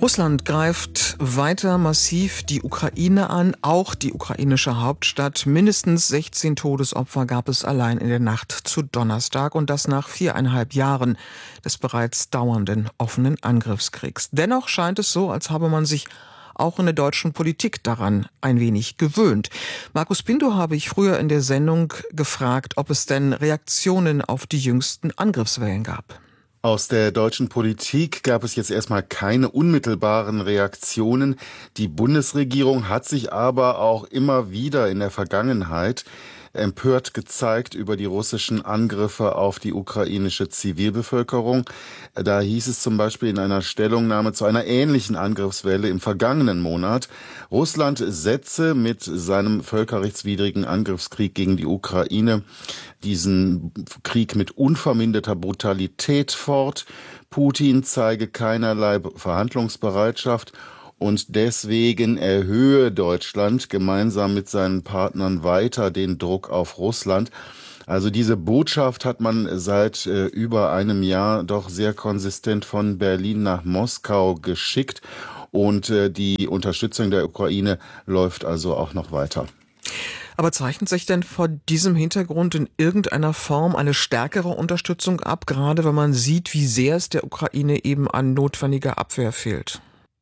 Russland greift weiter massiv die Ukraine an, auch die ukrainische Hauptstadt. Mindestens 16 Todesopfer gab es allein in der Nacht zu Donnerstag, und das nach 4,5 Jahren des bereits dauernden offenen Angriffskriegs. Dennoch scheint es so, als habe man sich auch in der deutschen Politik daran ein wenig gewöhnt. Markus Pinto habe ich früher in der Sendung gefragt, ob es denn Reaktionen auf die jüngsten Angriffswellen gab. Aus der deutschen Politik gab es jetzt erstmal keine unmittelbaren Reaktionen. Die Bundesregierung hat sich aber auch immer wieder in der Vergangenheit empört gezeigt über die russischen Angriffe auf die ukrainische Zivilbevölkerung. Da hieß es zum Beispiel in einer Stellungnahme zu einer ähnlichen Angriffswelle im vergangenen Monat: Russland setze mit seinem völkerrechtswidrigen Angriffskrieg gegen die Ukraine diesen Krieg mit unverminderter Brutalität fort. Putin zeige keinerlei Verhandlungsbereitschaft. Und deswegen erhöhe Deutschland gemeinsam mit seinen Partnern weiter den Druck auf Russland. Also diese Botschaft hat man seit über einem Jahr doch sehr konsistent von Berlin nach Moskau geschickt. Und die Unterstützung der Ukraine läuft also auch noch weiter. Aber zeichnet sich denn vor diesem Hintergrund in irgendeiner Form eine stärkere Unterstützung ab, gerade wenn man sieht, wie sehr es der Ukraine eben an notwendiger Abwehr fehlt?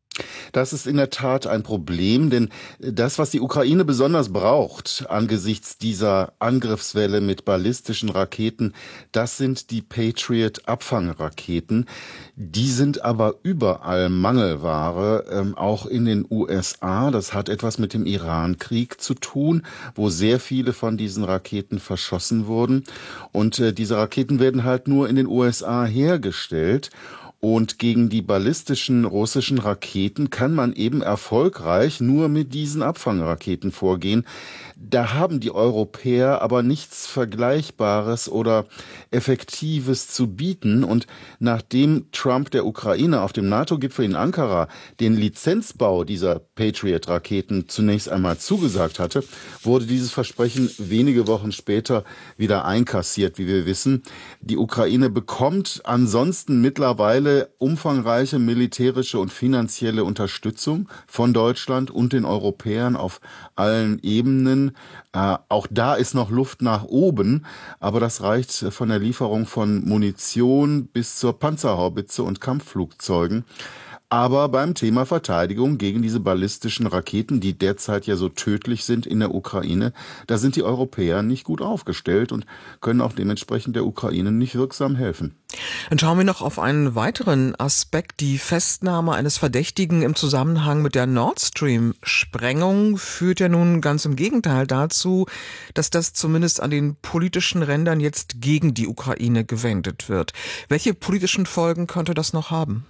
Das ist in der Tat ein Problem, denn das, was die Ukraine besonders braucht angesichts dieser Angriffswelle mit ballistischen Raketen, das sind die Patriot-Abfangraketen. Die sind aber überall Mangelware, auch in den USA. Das hat etwas mit dem Iran-Krieg zu tun, wo sehr viele von diesen Raketen verschossen wurden. Und diese Raketen werden halt nur in den USA hergestellt. Und gegen die ballistischen russischen Raketen kann man eben erfolgreich nur mit diesen Abfangraketen vorgehen. Da haben die Europäer aber nichts Vergleichbares oder Effektives zu bieten. Und nachdem Trump der Ukraine auf dem NATO-Gipfel in Ankara den Lizenzbau dieser Patriot-Raketen zunächst einmal zugesagt hatte, wurde dieses Versprechen wenige Wochen später wieder einkassiert, wie wir wissen. Die Ukraine bekommt ansonsten mittlerweile umfangreiche militärische und finanzielle Unterstützung von Deutschland und den Europäern auf allen Ebenen. Auch da ist noch Luft nach oben, aber das reicht von der Lieferung von Munition bis zur Panzerhaubitze und Kampfflugzeugen. Aber beim Thema Verteidigung gegen diese ballistischen Raketen, die derzeit ja so tödlich sind in der Ukraine, da sind die Europäer nicht gut aufgestellt und können auch dementsprechend der Ukraine nicht wirksam helfen. Dann schauen wir noch auf einen weiteren Aspekt. Die Festnahme eines Verdächtigen im Zusammenhang mit der Nord Stream-Sprengung führt ja nun ganz im Gegenteil dazu, dass das zumindest an den politischen Rändern jetzt gegen die Ukraine gewendet wird. Welche politischen Folgen könnte das noch haben?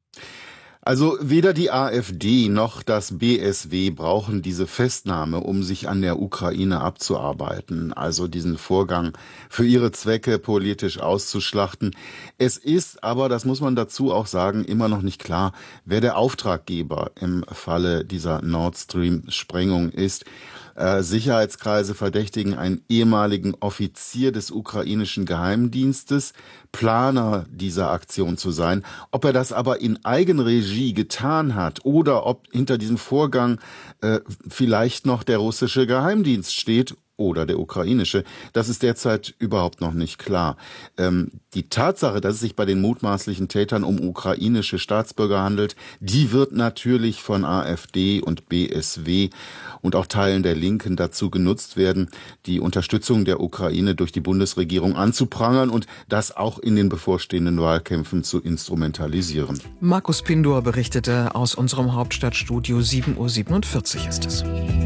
Also weder die AfD noch das BSW brauchen diese Festnahme, um sich an der Ukraine abzuarbeiten, also diesen Vorgang für ihre Zwecke politisch auszuschlachten. Es ist aber, das muss man dazu auch sagen, immer noch nicht klar, wer der Auftraggeber im Falle dieser Nord Stream-Sprengung ist. Sicherheitskreise verdächtigen einen ehemaligen Offizier des ukrainischen Geheimdienstes, Planer dieser Aktion zu sein. Ob er das aber in Eigenregie getan hat oder ob hinter diesem Vorgang vielleicht noch der russische Geheimdienst steht oder der ukrainische, das ist derzeit überhaupt noch nicht klar. Die Tatsache, dass es sich bei den mutmaßlichen Tätern um ukrainische Staatsbürger handelt, die wird natürlich von AfD und BSW und auch Teilen der Linken dazu genutzt werden, die Unterstützung der Ukraine durch die Bundesregierung anzuprangern und das auch in den bevorstehenden Wahlkämpfen zu instrumentalisieren. Markus Pindor berichtete aus unserem Hauptstadtstudio. 7:47 Uhr ist es.